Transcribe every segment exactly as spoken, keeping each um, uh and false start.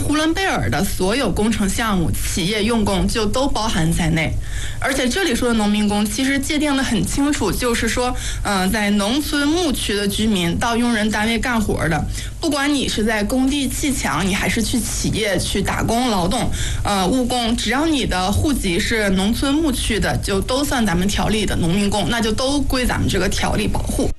呼伦贝尔的所有工程项目、企业用工就都包含在内。而且这里说的农民工，其实界定的很清楚，就是说，嗯、呃，在农村牧区的居民到用人单位干活的，不管你是在工地砌墙，你还是去企业去打工劳动，呃，务工，只要你的户籍是农村牧区的，就都算咱们条例的农民工，那就都归咱们这个条例保护。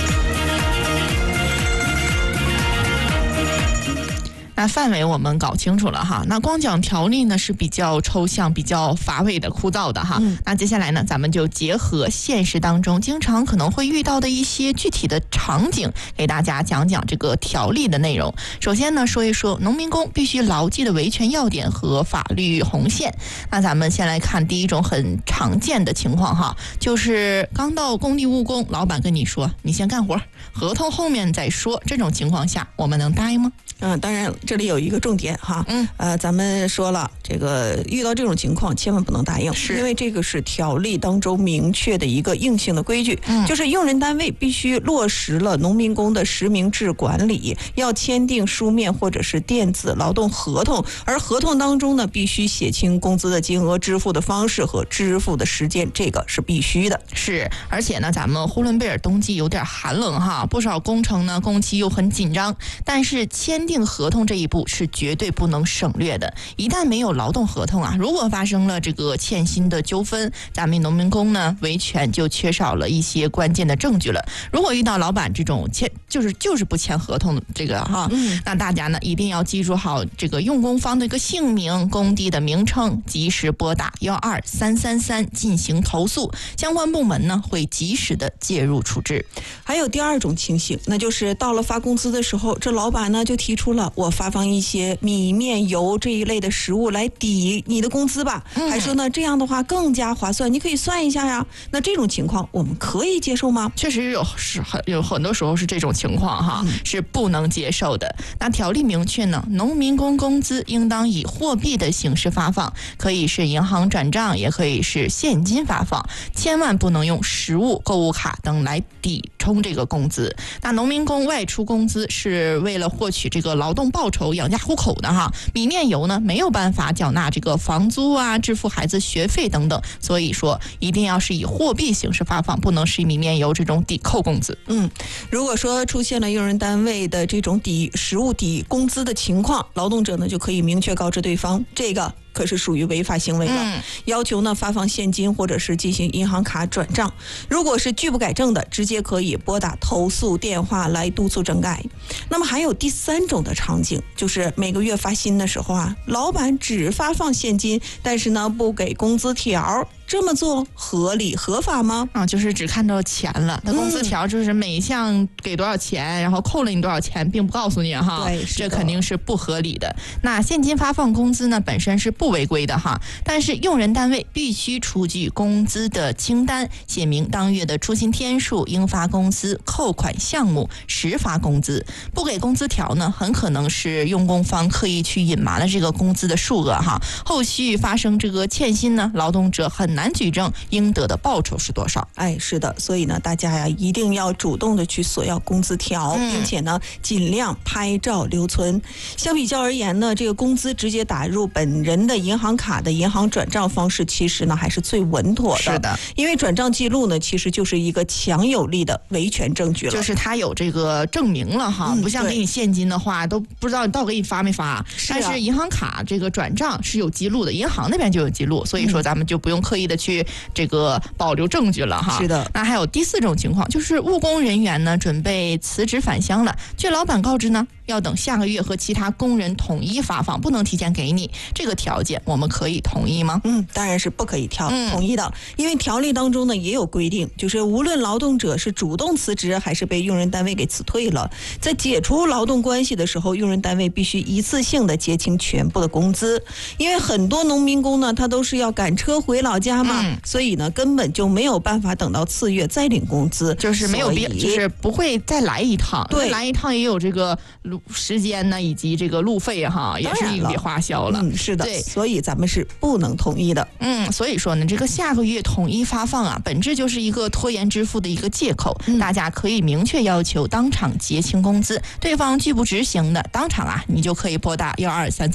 那范围我们搞清楚了哈，那光讲条例呢是比较抽象、比较乏味的、枯燥的哈。嗯、那接下来呢，咱们就结合现实当中经常可能会遇到的一些具体的场景，给大家讲讲这个条例的内容。首先呢，说一说农民工必须牢记的维权要点和法律红线。那咱们先来看第一种很常见的情况哈，就是刚到工地务工，老板跟你说你先干活，合同后面再说。这种情况下，我们能答应吗？ 嗯、呃，当然，这里有一个重点哈，嗯，呃，咱们说了，这个遇到这种情况，千万不能答应，是因为这个是条例当中明确的一个硬性的规矩，嗯，就是用人单位必须落实了农民工的实名制管理，要签订书面或者是电子劳动合同，而合同当中呢，必须写清工资的金额、支付的方式和支付的时间，这个是必须的。 是，而且呢，咱们呼伦贝尔冬季有点寒冷哈，不少工程呢工期又很紧张，但是签订合同这一步是绝对不能省略的。一旦没有劳动合同啊，如果发生了这个欠薪的纠纷，咱们农民工呢维权就缺少了一些关键的证据了。如果遇到老板这种签就是就是不签合同这个哈，嗯、那大家呢一定要记住好这个用工方的一个姓名、工地的名称，及时拨打幺二三三三进行投诉，相关部门呢会及时的介入处置。 还有第二种情形，那就是到了发工资的时候，这老板呢就提出了我发放一些米面油这一类的食物来抵你的工资吧，嗯、还说呢这样的话更加划算，你可以算一下呀。那这种情况我们可以接受吗？ 确实有是很有很多时候是这种情况哈，嗯、是不能接受的。那条例明确呢，农民工工资应当以货币的形式发放，可以是银行转账，也可以是现金发放，千万不能用实物、购物卡等来抵充这个工资。那农民工外出工资是为了获取这个劳动报酬养家糊口的哈，米面油呢没有办法缴纳这个房租啊、支付孩子学费等等，所以说一定要是以货币形式发放，不能是以米面油这种抵扣工资。 嗯，如果说出现了用人单位的这种抵实物抵工资的情况，劳动者呢就可以明确告知对方，这个可是属于违法行为了，嗯、要求呢发放现金或者是进行银行卡转账。如果是拒不改正的，直接可以拨打投诉电话来督促整改。那么还有第三种的场景，就是每个月发薪的时候啊，老板只发放现金，但是呢不给工资条。这么做合理合法吗？ 啊，就是只看到钱了。那工资条就是每一项给多少钱，嗯、然后扣了你多少钱，并不告诉你哈。 对， 这肯定是不合理的。那现金发放工资呢，本身是不违规的哈，但是用人单位必须出具工资的清单，写明当月的出勤天数、应发工资、扣款项目、实发工资。不给工资条呢，很可能是用工方刻意去隐瞒了这个工资的数额哈。后续发生这个欠薪呢，劳动者很难举证应得的报酬是多少。 哎，是的，所以呢，大家呀一定要主动的去索要工资条，嗯、并且呢尽量拍照留存。相比较而言呢，这个工资直接打入本人的银行卡的银行转账方式，其实呢还是最稳妥的。 是的， 因为转账记录呢，其实就是一个强有力的维权证据了， 就是他有这个证明了哈，嗯、不像给你现金的话，都不知道你到底给你发没发。是啊、但是银行卡这个转账是有记录的，银行那边就有记录，所以说咱们就不用刻意的去这个保留证据了哈。 是的。 那还有第四种情况，就是务工人员呢准备辞职返乡了，据老板告知呢，要等下个月和其他工人统一发放，不能提前给你。这个条件我们可以同意吗？ 嗯，当然是不可以调、嗯、同意的，因为条例当中呢也有规定，就是无论劳动者是主动辞职还是被用人单位给辞退了，在解除劳动关系的时候，用人单位必须一次性的结清全部的工资。因为很多农民工呢，他都是要赶车回老家嘛，嗯、所以呢根本就没有办法等到次月再领工资， 就是没有必要，就是不会再来一趟。 对， 来一趟也有这个路时间呢，以及这个路费哈，也是一笔花销了。 嗯，是的，对，所以咱们是不能同意的。 嗯，所以说呢，这个下个月统一发放啊，本质就是一个拖延支付的一个借口。嗯、大家可以明确要求当场结清工资，对方拒不执行的，当场啊，你就可以拨打幺二三。